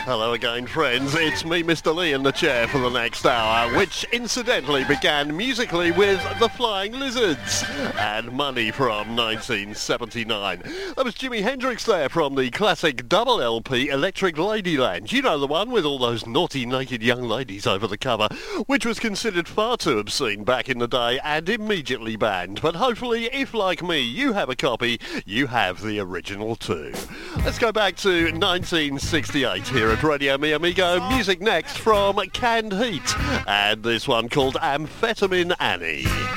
Hello again, friends. It's me, Mr. Lee, in the chair for the next hour, which incidentally began musically with The Flying Lizards and Money from 1979. That was Jimi Hendrix there from the classic double LP Electric Ladyland. You know, the one with all those naughty naked young ladies over the cover, which was considered far too obscene back in the day and immediately banned. But hopefully, if like me, you have a copy, you have the original too. Let's go back to 1968 here at Radio Mi Amigo. Music next from Canned Heat, and this one called Amphetamine Annie.